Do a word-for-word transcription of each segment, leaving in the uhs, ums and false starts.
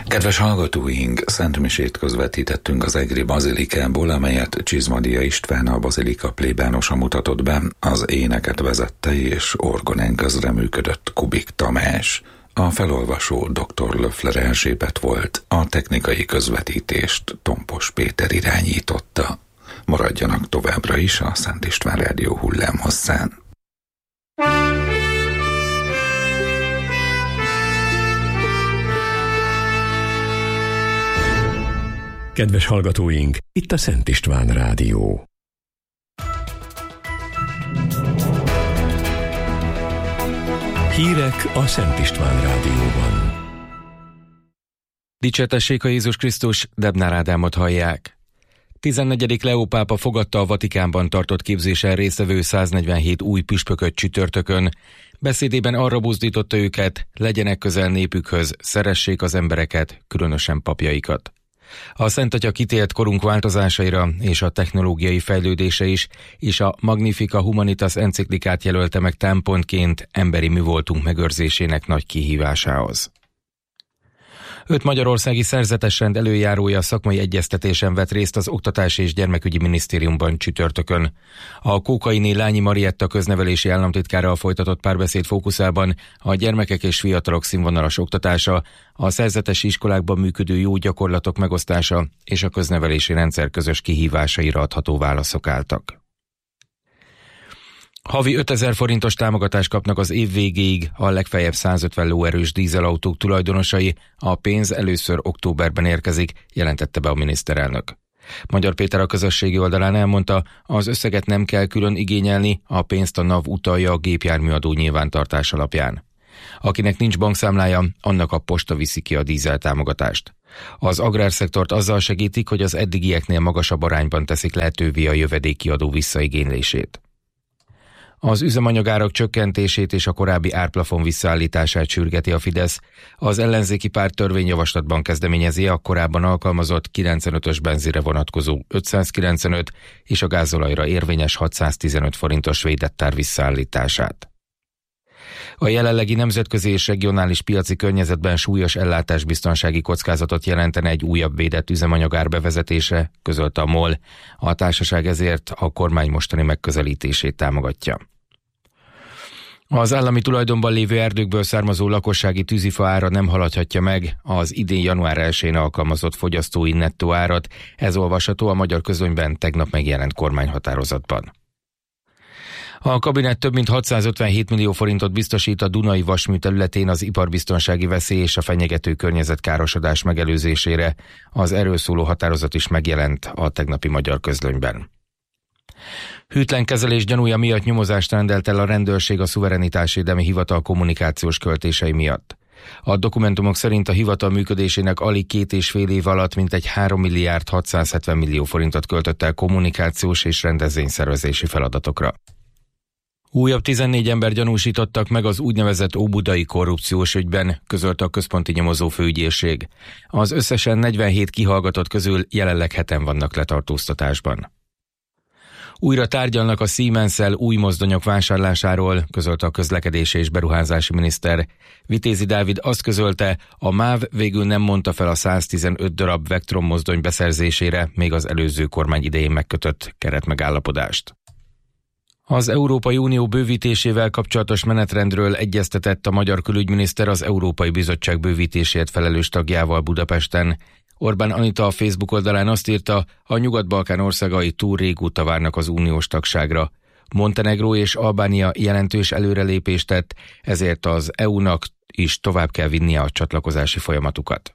Kedves hallgatóink, szentmisét közvetítettünk az egri bazilikából, amelyet Csizmadia István, a bazilika plébánosa mutatott be, az éneket vezette és orgonán közreműködött Kubik Tamás. A felolvasó dr. Löffler Erzsébet volt, a technikai közvetítést Tompos Péter irányította. Maradjanak továbbra is a Szent István Rádió hullámhosszán. Kedves hallgatóink, itt a Szent István Rádió. Hírek a Szent István Rádióban. Dicsértessék a Jézus Krisztus, Debnár Ádámot hallják. tizennegyedik Leó pápa fogadta a Vatikánban tartott képzésen résztvevő száznegyvenhét új püspököt csütörtökön. Beszédében arra buzdította őket, legyenek közel népükhöz, szeressék az embereket, különösen papjaikat. A Szent Atya kitélt korunk változásaira és a technológiai fejlődése is, és a Magnifica Humanitas enciklikát jelölte meg támpontként emberi művoltunk megőrzésének nagy kihívásához. Öt magyarországi szerzetesrend előjárója szakmai egyeztetésen vett részt az Oktatási és Gyermekügyi Minisztériumban csütörtökön. A Kókainé Lányi Marietta köznevelési államtitkárral folytatott párbeszéd fókuszában a gyermekek és fiatalok színvonalas oktatása, a szerzetesi iskolákban működő jó gyakorlatok megosztása és a köznevelési rendszer közös kihívásaira adható válaszok álltak. Havi ötezer forintos támogatást kapnak az év végéig a legfeljebb százötven lóerős dízelautók tulajdonosai, a pénz először októberben érkezik, jelentette be a miniszterelnök. Magyar Péter a közösségi oldalán elmondta, az összeget nem kell külön igényelni, a pénzt a NAV utalja a gépjárműadó nyilvántartás alapján. Akinek nincs bankszámlája, annak a posta viszi ki a dízel támogatást. Az agrárszektort azzal segítik, hogy az eddigieknél magasabb arányban teszik lehetővé a jövedéki adó visszaigénylését. Az üzemanyagárak csökkentését és a korábbi árplafon visszaállítását sürgeti a Fidesz. Az ellenzéki párt törvényjavaslatban kezdeményezi a korábban alkalmazott kilencvenötös benzinre vonatkozó ötszázkilencvenöt és a gázolajra érvényes hatszáztizenöt forintos védett ár visszaállítását. A jelenlegi nemzetközi és regionális piaci környezetben súlyos ellátásbiztonsági kockázatot jelentene egy újabb védett üzemanyagár bevezetése, közölte a MOL. A társaság ezért a kormány mostani megközelítését támogatja. Az állami tulajdonban lévő erdőkből származó lakossági tűzifa ára nem haladhatja meg az idén január elsején alkalmazott fogyasztói nettó árat, ez olvasható a Magyar Közlönyben tegnap megjelent kormányhatározatban. A kabinet több mint hatszázötvenhét millió forintot biztosít a Dunai vasmű területén az iparbiztonsági veszély és a fenyegető környezetkárosodás megelőzésére. Az erről szóló határozat is megjelent a tegnapi Magyar Közlönyben. Hűtlen kezelés gyanúja miatt nyomozást rendelt el a rendőrség a Szuverenitásvédelmi Hivatal kommunikációs költései miatt. A dokumentumok szerint a hivatal működésének alig két és fél év alatt mintegy három milliárd hatszázhetven millió forintot költött el kommunikációs és rendezvényszervezési feladatokra. Újabb tizennégy ember gyanúsítottak meg az úgynevezett óbudai korrupciós ügyben, közölte a központi nyomozó főügyészség. Az összesen negyvenhét kihallgatott közül jelenleg heten vannak letartóztatásban. Újra tárgyalnak a Siemens-szel új mozdonyok vásárlásáról, közölte a közlekedési és beruházási miniszter. Vitézi Dávid azt közölte, a MÁV végül nem mondta fel a száztizenöt darab Vectron mozdony beszerzésére még az előző kormány idején megkötött keretmegállapodást. Az Európai Unió bővítésével kapcsolatos menetrendről egyeztetett a magyar külügyminiszter az Európai Bizottság bővítésért felelős tagjával Budapesten. Orbán Anita a Facebook oldalán azt írta, a Nyugat-Balkán országai túl régóta várnak az uniós tagságra. Montenegró és Albánia jelentős előrelépést tett, ezért az é u-nak is tovább kell vinnie a csatlakozási folyamatukat.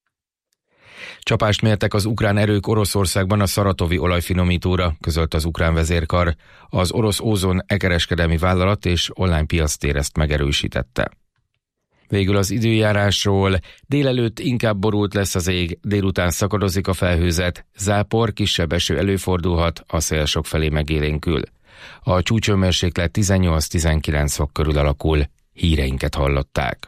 Csapást mértek az ukrán erők Oroszországban a szaratovi olajfinomítóra, közölt az ukrán vezérkar. Az orosz Ozon e-kereskedelmi vállalat és online piactér ezt megerősítette. Végül az időjárásról. Délelőtt inkább borult lesz az ég, délután szakadozik a felhőzet, zápor, kisebb eső előfordulhat, a szél sokfelé megélénkül. A csúcshőmérséklet tizennyolc-tizenkilenc fok körül alakul. Híreinket hallották.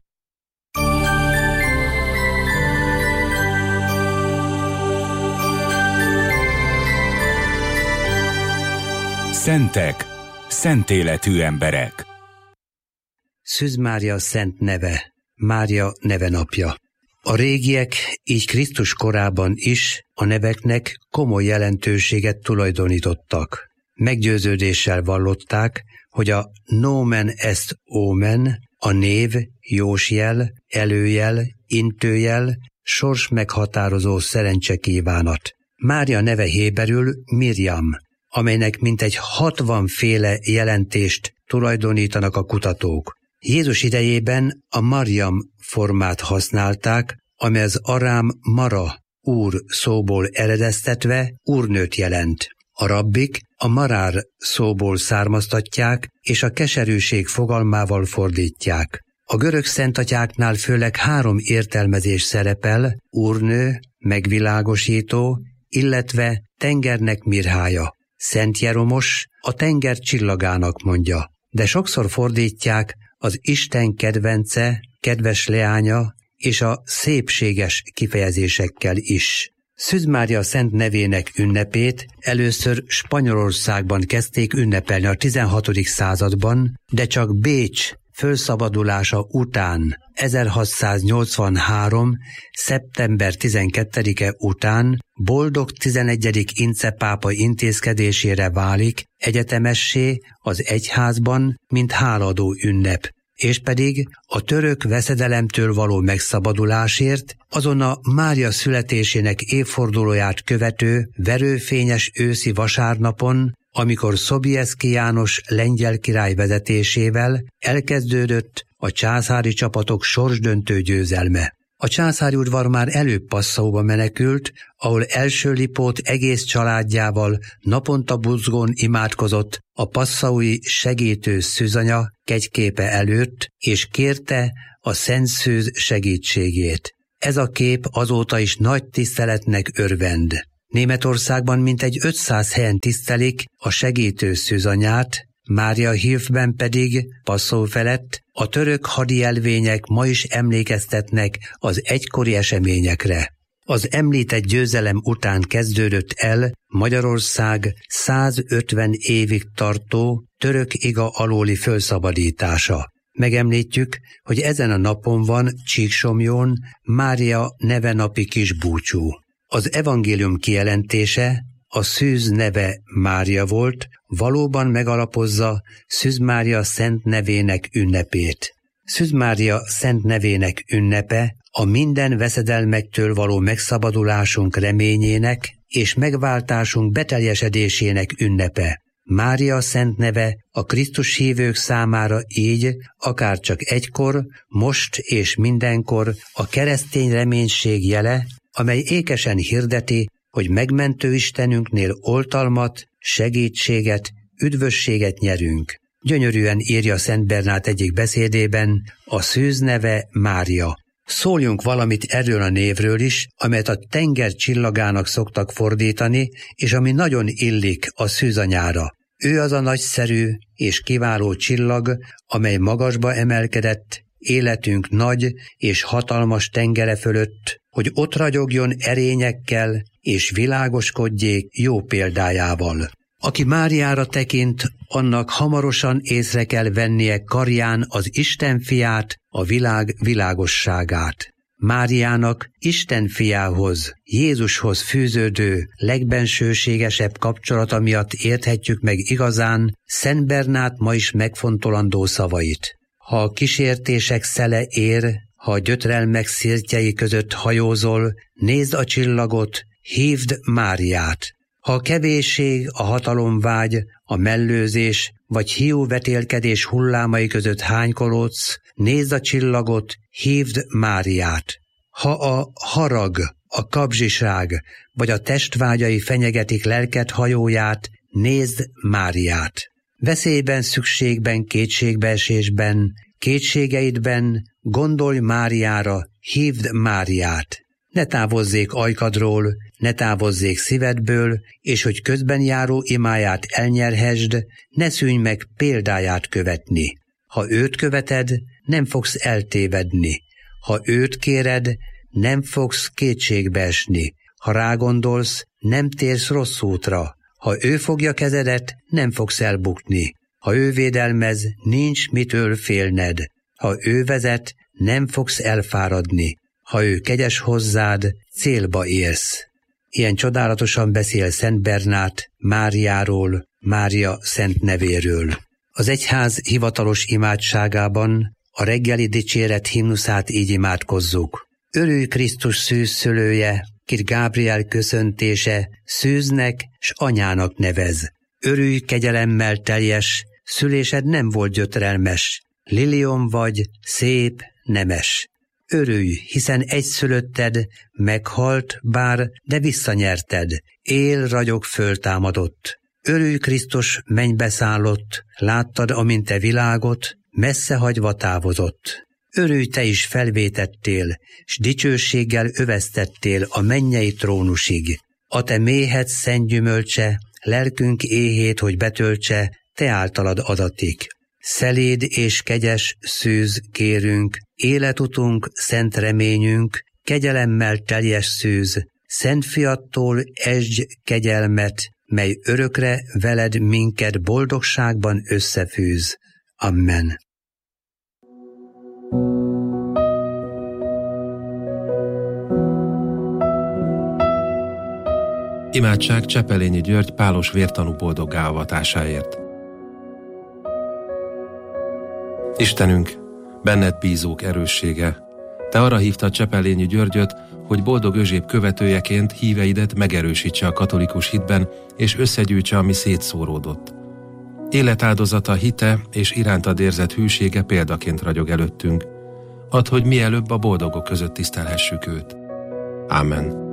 Szentek, szent életű emberek. Szűz Mária szent neve, Mária neve napja. A régiek így Krisztus korában is a neveknek komoly jelentőséget tulajdonítottak. Meggyőződéssel vallották, hogy a nomen est omen, a név, jósjel, előjel, intőjel, sors meghatározó szerencsekívánat. Mária neve héberül Mirjam, amelynek mintegy hatvanféle jelentést tulajdonítanak a kutatók. Jézus idejében a Marjam formát használták, amely az arám Mara, úr szóból eredeztetve úrnőt jelent. A rabbik a marár szóból származtatják, és a keserűség fogalmával fordítják. A görög szentatyáknál főleg három értelmezés szerepel: úrnő, megvilágosító, illetve tengernek mirhája. Szent Jeromos a tenger csillagának mondja, de sokszor fordítják az Isten kedvence, kedves leánya és a szépséges kifejezésekkel is. Szűz Mária szent nevének ünnepét először Spanyolországban kezdték ünnepelni a tizenhatodik században, de csak Bécs fölszabadulása után, ezerhatszáznyolcvanhárom. szeptember tizenkettedike után Boldog tizenegyedik Ince pápa intézkedésére válik egyetemessé az egyházban, mint hálaadó ünnep, és pedig a török veszedelemtől való megszabadulásért azon a Mária születésének évfordulóját követő verőfényes őszi vasárnapon, amikor Sobieski János lengyel király vezetésével elkezdődött a császári csapatok sorsdöntő győzelme. A császári udvar már előbb Passauba menekült, ahol első Lipót egész családjával naponta buzgón imádkozott a passaui segítő szűzanya kegyképe előtt, és kérte a Szent Szűz segítségét. Ez a kép azóta is nagy tiszteletnek örvend. Németországban mintegy ötszáz helyen tisztelik a segítő szűzanyát, Mária hívben pedig, Passau felett, a török hadijelvények ma is emlékeztetnek az egykori eseményekre. Az említett győzelem után kezdődött el Magyarország százötven évig tartó török iga alóli fölszabadítása. Megemlítjük, hogy ezen a napon van Csíksomjón Mária nevenapi kisbúcsú. Az evangélium kijelentése, a Szűz neve Mária volt, valóban megalapozza Szűz Mária szent nevének ünnepét. Szűz Mária szent nevének ünnepe a minden veszedelmektől való megszabadulásunk reményének és megváltásunk beteljesedésének ünnepe. Mária szent neve a Krisztus hívők számára így, akárcsak egykor, most és mindenkor a keresztény reménység jele, amely ékesen hirdeti, hogy megmentő Istenünknél oltalmat, segítséget, üdvösséget nyerünk. Gyönyörűen írja Szent Bernát egyik beszédében, a Szűz neve Mária. Szóljunk valamit erről a névről is, amelyet a tenger csillagának szoktak fordítani, és ami nagyon illik a szűzanyára. Ő az a nagyszerű és kiváló csillag, amely magasba emelkedett, életünk nagy és hatalmas tengere fölött, hogy ott ragyogjon erényekkel és világoskodjék jó példájával. Aki Máriára tekint, annak hamarosan észre kell vennie karján az Isten fiát, a világ világosságát. Máriának Isten fiához, Jézushoz fűződő legbensőségesebb kapcsolata miatt érthetjük meg igazán Szent Bernát ma is megfontolandó szavait. Ha a kísértések szele ér, ha a gyötrelmek szirtjei között hajózol, nézd a csillagot, hívd Máriát. Ha a kevésség, a hatalomvágy, a mellőzés vagy hiúvetélkedés hullámai között hánykolódsz, nézd a csillagot, hívd Máriát. Ha a harag, a kapzsiság vagy a testvágyai fenyegetik lelked hajóját, nézd Máriát. Veszélyben, szükségben, kétségbeesésben, kétségeidben gondolj Máriára, hívd Máriát. Ne távozzék ajkadról, ne távozzék szívedből, és hogy közben járó imáját elnyerhesd, ne szűnj meg példáját követni. Ha őt követed, nem fogsz eltévedni. Ha őt kéred, nem fogsz kétségbeesni. Ha rágondolsz, nem térsz rossz útra. Ha ő fogja kezedet, nem fogsz elbukni. Ha ő védelmez, nincs mitől félned. Ha ő vezet, nem fogsz elfáradni. ha ő kegyes hozzád, célba érsz. Ilyen csodálatosan beszél Szent Bernát Máriáról, Mária szent nevéről. Az egyház hivatalos imádságában a reggeli dicséret himnuszát így imádkozzuk. Örülj Krisztus szűzszülője, kit Gábriel köszöntése szűznek s anyának nevez. Örülj kegyelemmel teljes, szülésed nem volt gyötrelmes, liliom vagy, szép, nemes. Örülj, hiszen egyszülötted meghalt, bár, de visszanyerted, él, ragyog, föltámadott. Örülj Krisztus mennybe szállott, láttad, amint te világot, messze hagyva távozott. Örülj, te is felvétettél, s dicsőséggel öveztettél a mennyei trónusig. A te méhed szent gyümölcse, lelkünk éhét, hogy betöltse, te általad adatik. Szeléd és kegyes szűz kérünk, életutunk, szent reményünk, kegyelemmel teljes szűz, szent fiattól esdj kegyelmet, mely örökre veled minket boldogságban összefűz. Amen. Imádság Csepelényi György pálos vértanú boldoggá avatásáért. Istenünk, benned bízók erőssége, te arra hívtad Csepelényi Györgyöt, hogy boldog Özséb követőjeként híveidet megerősítse a katolikus hitben, és összegyűjtse, ami szétszóródott. Életáldozata, hite és irántad érzett hűsége példaként ragyog előttünk. Add, hogy mielőbb a boldogok között tisztelhessük őt. Ámen.